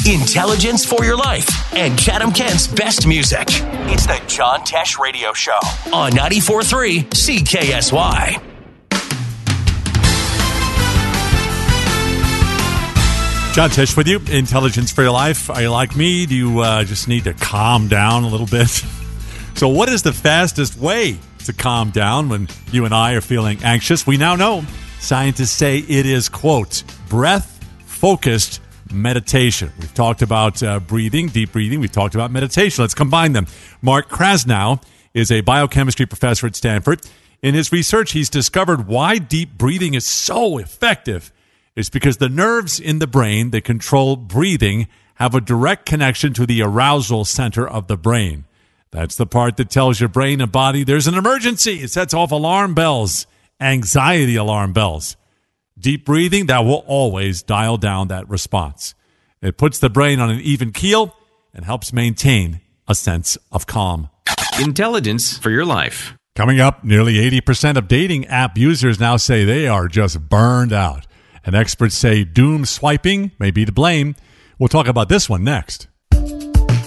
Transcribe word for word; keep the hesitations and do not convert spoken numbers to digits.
intelligence for your life, and Chatham Kent's best music. It's the John Tesh Radio Show on ninety-four point three C K S Y. John Tesh with you. Intelligence for your life. Are you like me? Do you uh, just need to calm down a little bit? So what is the fastest way to calm down when you and I are feeling anxious? We now know. Scientists say it is, quote, breath-focused meditation. We've talked about uh, breathing, deep breathing. We've talked about meditation. Let's combine them. Mark Krasnow is a biochemistry professor at Stanford. In his research, he's discovered why deep breathing is so effective. It's because the nerves in the brain that control breathing have a direct connection to the arousal center of the brain. That's the part that tells your brain and body there's an emergency. It sets off alarm bells, anxiety alarm bells. Deep breathing, that will always dial down that response. It puts the brain on an even keel and helps maintain a sense of calm. Intelligence for your life. Coming up, nearly eighty percent of dating app users now say they are just burned out. And experts say doom swiping may be to blame. We'll talk about this one next.